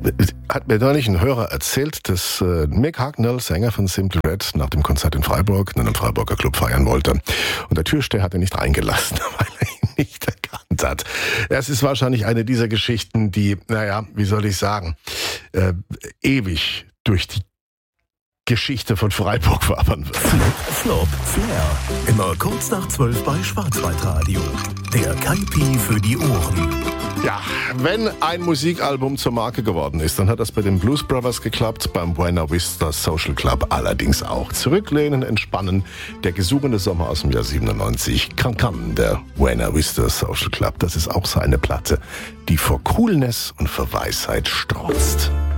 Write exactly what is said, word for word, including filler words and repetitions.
hat mir neulich ein Hörer erzählt, dass äh, Mick Hucknall, Sänger von Simply Red, nach dem Konzert in Freiburg in einem Freiburger Club feiern wollte. Und der Türsteher hat ihn nicht reingelassen, weil er ihn nicht erkannt hat. Es ist wahrscheinlich eine dieser Geschichten, die, naja, wie soll ich sagen, äh, ewig durch die Geschichte von Freiburg wabern wird. Flop, Flair. Immer kurz nach zwölf bei Schwarzwaldradio. Der Kaipi für die Ohren. Ja, wenn ein Musikalbum zur Marke geworden ist, dann hat das bei den Blues Brothers geklappt, beim Buena Vista Social Club allerdings auch. Zurücklehnen, entspannen, der gesuchte Sommer aus dem Jahr siebenundneunzig. Can Can, der Buena Vista Social Club, das ist auch so eine Platte, die vor Coolness und vor Weisheit strotzt.